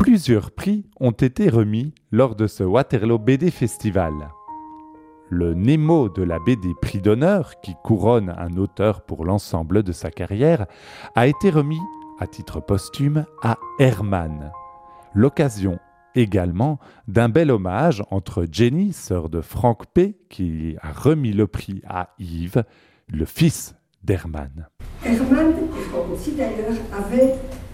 Plusieurs prix ont été remis lors de ce Waterloo BD Festival. Le Nemo de la BD Prix d'honneur, qui couronne un auteur pour l'ensemble de sa carrière, a été remis, à titre posthume, à Herman. L'occasion également d'un bel hommage entre Jenny, sœur de Franck P., qui a remis le prix à Yves, le fils d'Herman. Herman, et Franck aussi d'ailleurs, avait